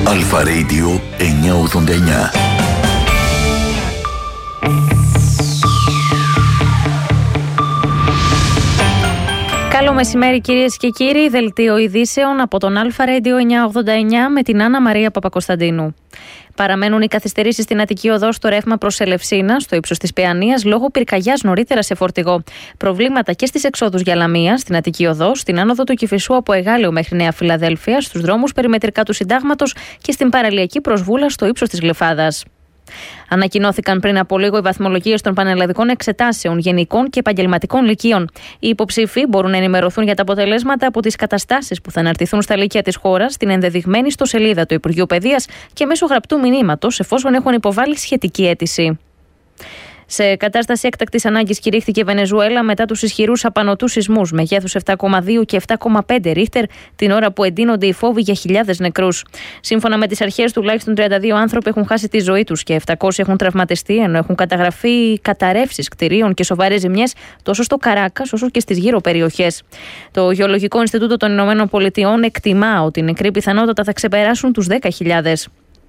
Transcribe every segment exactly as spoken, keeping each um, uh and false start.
Αλφα Radio εννιακόσια ογδόντα εννιά. Καλό μεσημέρι κυρίες και κύριοι, δελτίο ειδήσεων από τον Αλφα Radio εννιακόσια ογδόντα εννιά με την Άννα Μαρία Παπακοσταντίνου. Παραμένουν οι καθυστερήσεις στην Αττική Οδό στο ρεύμα προς Ελευσίνα, στο ύψος της Παιανίας, λόγω πυρκαγιάς νωρίτερα σε φορτηγό. Προβλήματα και στις εξόδους για Λαμία, στην Αττική Οδό, στην άνοδο του Κηφισού από Εγάλεο μέχρι Νέα Φιλαδέλφεια, στους δρόμους περιμετρικά του Συντάγματος και στην παραλιακή προσβούλα στο ύψος της Γλυφάδας. Ανακοινώθηκαν πριν από λίγο οι βαθμολογίες των πανελλαδικών εξετάσεων γενικών και επαγγελματικών λυκείων. Οι υποψήφοι μπορούν να ενημερωθούν για τα αποτελέσματα από τις καταστάσεις που θα αναρτηθούν στα λύκεια της χώρας, στην ενδεδειγμένη ιστοσελίδα του Υπουργείου Παιδείας και μέσω γραπτού μηνύματος, εφόσον έχουν υποβάλει σχετική αίτηση. Σε κατάσταση έκτακτης ανάγκης κηρύχθηκε η Βενεζουέλα μετά τους ισχυρούς απανωτούς σεισμούς μεγέθους επτά κόμμα δύο και επτά κόμμα πέντε ρίχτερ, την ώρα που εντείνονται οι φόβοι για χιλιάδες νεκρούς. Σύμφωνα με τις αρχές, τουλάχιστον τριάντα δύο άνθρωποι έχουν χάσει τη ζωή τους και επτακόσιοι έχουν τραυματιστεί, ενώ έχουν καταγραφεί καταρρεύσεις κτηρίων και σοβαρές ζημιές τόσο στο Καράκας όσο και στις γύρω περιοχές. Το Γεωλογικό Ινστιτούτο των Ηνωμένων Πολιτειών εκτιμά ότι οι νεκροί πιθανότατα θα ξεπεράσουν τους δέκα χιλιάδες.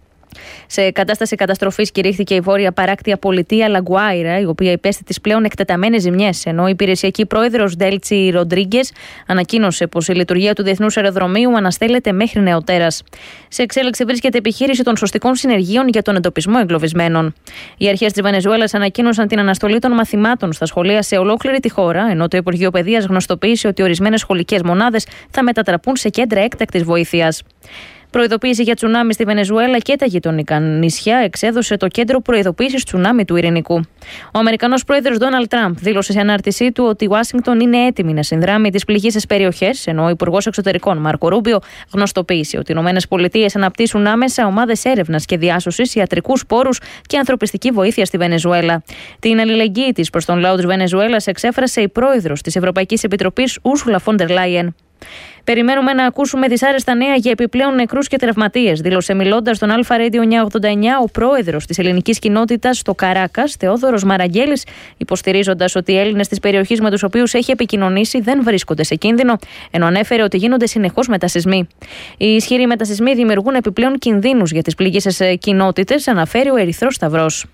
Σε κατάσταση καταστροφής κηρύχθηκε η βόρεια παράκτια πολιτεία Λαγκουάιρα, η οποία υπέστη τις πλέον εκτεταμένες ζημιές, ενώ η υπηρεσιακή πρόεδρος Ντέλτσι Ροντρίγκες ανακοίνωσε πως η λειτουργία του Διεθνούς Αεροδρομίου αναστέλλεται μέχρι νεοτέρας. Σε εξέλιξη βρίσκεται επιχείρηση των σωστικών συνεργείων για τον εντοπισμό εγκλωβισμένων. Οι αρχές της Βενεζουέλας ανακοίνωσαν την αναστολή των μαθημάτων στα σχολεία σε ολόκληρη τη χώρα, ενώ το Υπουργείο Παιδείας γνωστοποίησε ότι ορισμένες σχολικές μονάδες θα μετατραπούν σε κέντρα έκτακτης βοήθειας. Προειδοποίηση για τσουνάμι στη Βενεζουέλα και τα γειτονικά νησιά εξέδωσε το Κέντρο Προειδοποίησης Τσουνάμι του Ειρηνικού. Ο Αμερικανός πρόεδρος Ντόναλντ Τραμπ δήλωσε σε ανάρτησή του ότι η Ουάσιγκτον είναι έτοιμη να συνδράμει τις πληγείσες περιοχές, ενώ ο Υπουργός Εξωτερικών Μάρκο Ρούμπιο γνωστοποίησε ότι οι ΗΠΑ αναπτύσσουν άμεσα ομάδες έρευνας και διάσωσης, ιατρικούς πόρους και ανθρωπιστική βοήθεια στη Βενεζουέλα. Την αλληλεγγύη της προς τον λαό της Βενεζουέλας εξέφρασε η πρόεδρος της Ευρωπαϊκής Επιτροπής Ούρσουλα φον ντερ Λάιεν. Περιμένουμε να ακούσουμε δυσάρεστα νέα για επιπλέον νεκρούς και τραυματίες, δήλωσε μιλώντας στον Αλφα Radio εννιακόσια ογδόντα εννιά ο πρόεδρος της ελληνικής κοινότητας στο Καράκας, Θεόδωρος Μαραγγέλης, υποστηρίζοντας ότι οι Έλληνες της περιοχής με τους οποίους έχει επικοινωνήσει δεν βρίσκονται σε κίνδυνο, ενώ ανέφερε ότι γίνονται συνεχώς μετασυσμοί. Οι ισχυροί μετασυσμοί δημιουργούν επιπλέον κινδύνους για τις πληγείσες κοινότητες, αναφέρει ο Ερυθρός Σταυρός.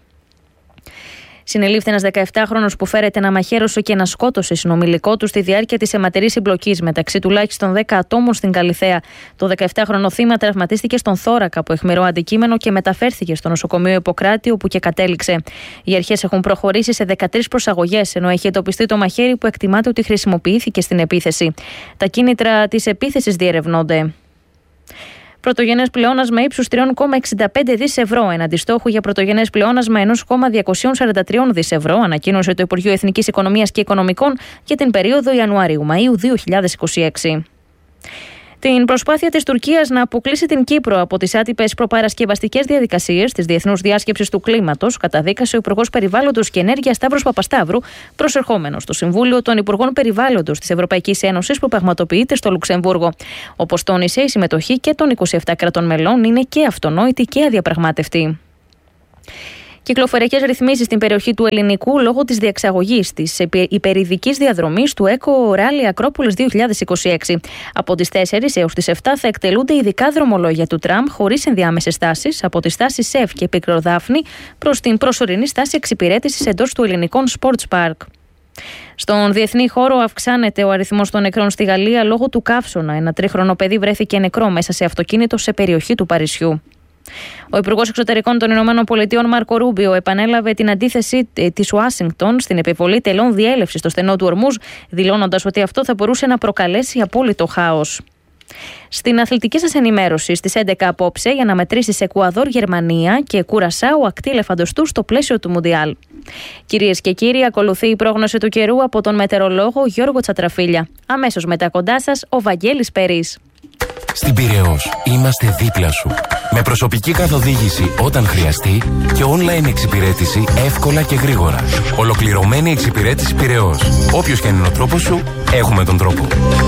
Συνελήφθη ένας δεκαεπτάχρονος που φέρεται να μαχαίρωσε και να σκότωσε συνομιλικό του στη διάρκεια της αιματερής συμπλοκής μεταξύ τουλάχιστον δέκα ατόμων στην Καλιθέα. Το δεκαεπτάχρονο θύμα τραυματίστηκε στον θώρακα από αιχμηρό αντικείμενο και μεταφέρθηκε στο νοσοκομείο Ιπποκράτη, όπου και κατέληξε. Οι αρχές έχουν προχωρήσει σε δεκατρείς προσαγωγές, ενώ έχει εντοπιστεί το μαχαίρι που εκτιμάται ότι χρησιμοποιήθηκε στην επίθεση. Τα κίνητρα της επίθεσης διερευνώνται. Πρωτογενές πλεόνασμα ύψους τρία κόμμα εξήντα πέντε δισεκατομμύρια ευρώ έναντι στόχου για πρωτογενές πλεόνασμα ένα κόμμα διακόσια σαράντα τρία δισεκατομμύρια ευρώ, ανακοίνωσε το Υπουργείο Εθνικής Οικονομίας και Οικονομικών για την περίοδο Ιανουαρίου-Μαΐου δύο χιλιάδες είκοσι έξι. Την προσπάθεια της Τουρκίας να αποκλείσει την Κύπρο από τις άτυπες προπαρασκευαστικές διαδικασίες της Διεθνούς Διάσκεψης του Κλίματος καταδίκασε ο Υπουργός Περιβάλλοντος και Ενέργειας Σταύρος Παπασταύρου, προσερχόμενος στο Συμβούλιο των Υπουργών Περιβάλλοντος της Ευρωπαϊκής Ένωσης που πραγματοποιείται στο Λουξεμβούργο. Όπως τόνισε, η συμμετοχή και των είκοσι επτά κρατών μελών είναι και αυτονόητη και αδιαπραγμάτευτη. Κυκλοφοριακές ρυθμίσεις στην περιοχή του Ελληνικού λόγω της διεξαγωγής της υπερηδικής διαδρομής του Eco Rally Ακρόπολης δύο χιλιάδες είκοσι έξι. Από τις τέσσερις έως τις επτά θα εκτελούνται ειδικά δρομολόγια του τραμ χωρίς ενδιάμεσες στάσεις από τη στάση ΣΕΒ και Πικροδάφνη προς την προσωρινή στάση εξυπηρέτησης εντός του Ελληνικών Sports Park. Στον διεθνή χώρο αυξάνεται ο αριθμός των νεκρών στη Γαλλία λόγω του καύσωνα. Ένα τρίχρονο παιδί βρέθηκε νεκρό μέσα σε αυτοκίνητο σε περιοχή του Παρισιού. Ο Υπουργός Εξωτερικών των Ηνωμένων Πολιτειών Μάρκο Ρούμπιο επανέλαβε την αντίθεση της Ουάσιγκτον στην επιβολή τελών διέλευσης στο στενό του Ορμούζ, δηλώνοντας ότι αυτό θα μπορούσε να προκαλέσει απόλυτο χάος. Στην αθλητική σας ενημέρωση στις έντεκα απόψε για να μετρήσεις Εκουαδόρ, Γερμανία και Κουρασάου ακτή ελεφαντοστού στο πλαίσιο του Μουντιάλ. Κυρίες και κύριοι, ακολουθεί η πρόγνωση του καιρού από τον μετεωρολόγο Γιώργο Τσατραφίλια. Αμέσως μετά κοντά σας ο Βαγγέλης Περής. Στην Πειραιώς είμαστε δίπλα σου. Με προσωπική καθοδήγηση όταν χρειαστεί και online εξυπηρέτηση εύκολα και γρήγορα. Ολοκληρωμένη εξυπηρέτηση Πειραιώς. Όποιος και αν είναι ο τρόπος σου, έχουμε τον τρόπο.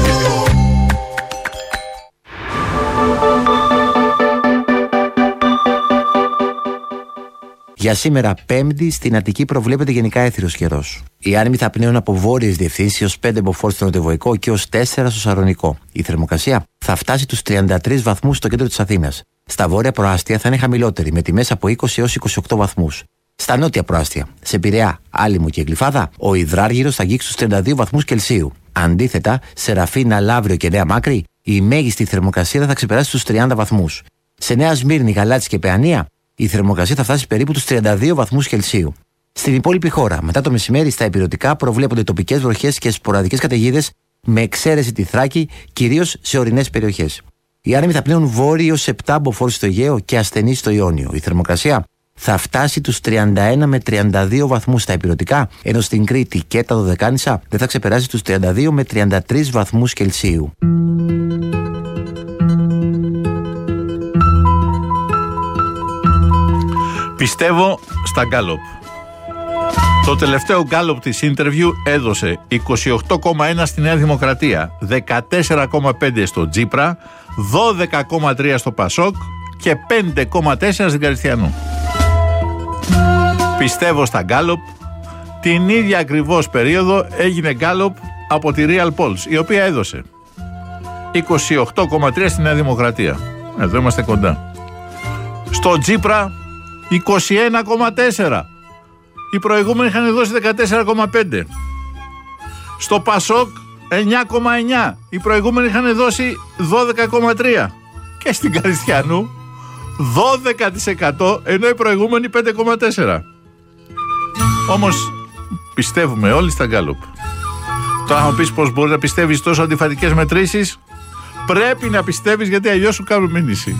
Για σήμερα, Πέμπτη, στην Αττική προβλέπεται γενικά έθριος καιρός. Οι άνεμοι θα πνέουν από βόρειες διευθύνσεις έως πέντε μποφόρ στο νοτιοβοϊκό και έως τέσσερα στο Σαρονικό. Η θερμοκρασία θα φτάσει τους τριάντα τρεις βαθμούς στο κέντρο της Αθήνας. Στα βόρεια προάστια θα είναι χαμηλότερη, με τιμές από είκοσι έως είκοσι οκτώ βαθμούς. Στα νότια προάστια, σε Πειραιά, Άλυμο και Γλυφάδα, ο υδράργυρος θα αγγίξει τους τριάντα δύο βαθμούς Κελσίου. Αντίθετα, σε Ραφίνα, Λαύριο και Νέα Μάκρη, η μέγιστη θερμοκρασία θα ξεπεράσει τους τριάντα βαθμούς. Σε Νέα Σμύρνη, Γαλάτσι και Παιανία, η θερμοκρασία θα φτάσει περίπου τους τριάντα δύο βαθμούς Κελσίου. Στην υπόλοιπη χώρα, μετά το μεσημέρι στα ηπειρωτικά προβλέπονται τοπικές βροχές και σποραδικές καταιγίδες, με εξαίρεση τη Θράκη, κυρίως σε ορεινές περιοχές. Οι άνεμοι θα πνέουν βόρειοι έως επτά μποφόρ στο Αιγαίο και ασθενείς στο Ιόνιο. Η θερμοκρασία θα φτάσει τους τριάντα ένα με τριάντα δύο βαθμούς στα ηπειρωτικά, ενώ στην Κρήτη και τα Δωδεκάνησα δεν θα ξεπεράσει τους τριάντα δύο με τριάντα τρεις βαθμούς Κελσίου. Πιστεύω στα γκάλοπ. Το τελευταίο γκάλοπ της interview έδωσε είκοσι οκτώ κόμμα ένα στη Νέα Δημοκρατία, δεκατέσσερα κόμμα πέντε στο Τζίπρα, δώδεκα κόμμα τρία στο Πασόκ και πέντε κόμμα τέσσερα στην Καριστιανού. Πιστεύω στα γκάλοπ. Την ίδια ακριβώς περίοδο έγινε γκάλοπ από τη Real Polls, η οποία έδωσε είκοσι οκτώ κόμμα τρία στη Νέα Δημοκρατία. Εδώ είμαστε κοντά. Στο Τζίπρα είκοσι ένα κόμμα τέσσερα. Οι προηγούμενοι είχαν δώσει δεκατέσσερα κόμμα πέντε. Στο Πασόκ εννιά κόμμα εννιά. Οι προηγούμενοι είχαν δώσει δώδεκα κόμμα τρία. Και στην Καριστιανού δώδεκα τοις εκατό, ενώ οι προηγούμενοι πέντε κόμμα τέσσερα. Όμως πιστεύουμε όλοι στα γκάλοπ. Τώρα θα μου πεις πως μπορεί να πιστεύεις τόσο αντιφατικές μετρήσεις. Πρέπει να πιστεύεις, γιατί αλλιώς σου κάνουν μήνυση.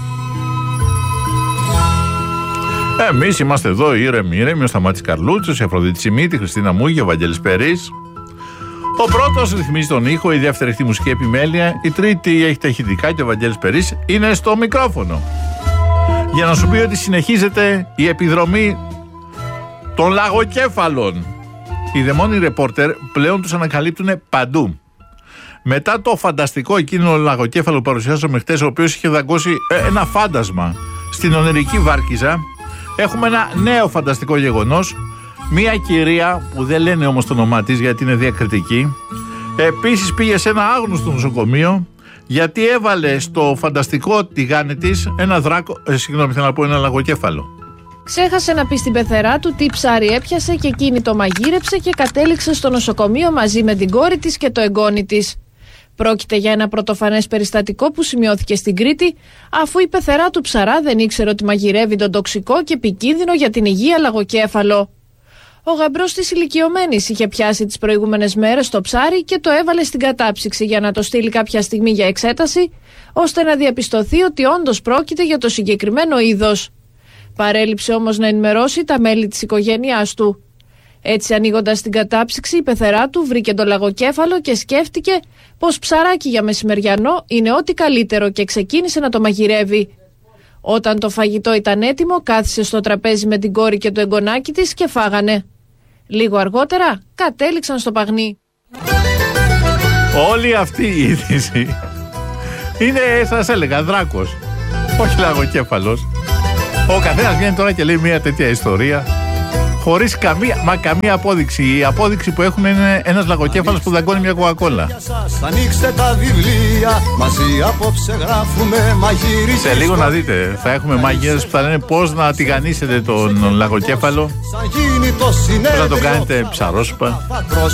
Εμείς είμαστε εδώ ήρεμοι, ήρεμοι, ο Σταμάτης Καρλούτσος, η Αφροδίτη Σιμίτη, η Χριστίνα Μούγη, ο Βαγγέλης Περής. Ο πρώτος ρυθμίζει τον ήχο, η δεύτερη έχει τη μουσική επιμέλεια, η τρίτη έχει τα ηχητικά και ο Βαγγέλης Περής είναι στο μικρόφωνο. Για να σου πει ότι συνεχίζεται η επιδρομή των λαγοκέφαλων. Οι δαιμόνιοι ρεπόρτερ πλέον τους ανακαλύπτουν παντού. Μετά το φανταστικό εκείνο λαγοκέφαλο που παρουσιάσαμε χτες, ο οποίος είχε δαγκώσει ένα φάντασμα στην ονειρική Βάρκιζα, έχουμε ένα νέο φανταστικό γεγονός. Μία κυρία, που δεν λένε όμως το όνομά της γιατί είναι διακριτική, επίσης πήγε σε ένα άγνωστο νοσοκομείο γιατί έβαλε στο φανταστικό τηγάνι της ένα δράκο, ε, συγγνώμη, θέλω να πω ένα λαγοκέφαλο. Ξέχασε να πει στην πεθερά του τι ψάρι έπιασε και εκείνη το μαγείρεψε και κατέληξε στο νοσοκομείο μαζί με την κόρη της και το εγγόνι της. Πρόκειται για ένα πρωτοφανές περιστατικό που σημειώθηκε στην Κρήτη, αφού η πεθερά του ψαρά δεν ήξερε ότι μαγειρεύει τον τοξικό και επικίνδυνο για την υγεία λαγοκέφαλο. Ο γαμπρός της ηλικιωμένης είχε πιάσει τις προηγούμενες μέρες το ψάρι και το έβαλε στην κατάψυξη για να το στείλει κάποια στιγμή για εξέταση, ώστε να διαπιστωθεί ότι όντως πρόκειται για το συγκεκριμένο είδος. Παρέλειψε όμως να ενημερώσει τα μέλη της οικογένειάς του. Έτσι, ανοίγοντας την κατάψυξη, η πεθερά του βρήκε το λαγοκέφαλο και σκέφτηκε πως ψαράκι για μεσημεριανό είναι ό,τι καλύτερο και ξεκίνησε να το μαγειρεύει. Όταν το φαγητό ήταν έτοιμο, κάθισε στο τραπέζι με την κόρη και το εγγονάκι της και φάγανε. Λίγο αργότερα κατέληξαν στο παγνί. Όλη αυτή η είδηση είναι, σας έλεγα, δράκος, όχι λαγοκέφαλος. Ο καθένας βγαίνει τώρα και λέει μια τέτοια ιστορία χωρίς καμία, μα καμία απόδειξη. Η απόδειξη που έχουν είναι ένας λαγοκέφαλος που δαγκώνει μια κοκακόλα. Ανοίξτε τα βιβλία, μαζί απόψε γράφουμε μαγείρι. Σε λίγο να δείτε, θα έχουμε μαγείρες που θα λένε πώς να τηγανίσετε τον λαγοκέφαλο, πώς να το κάνετε ψαρόσουπα.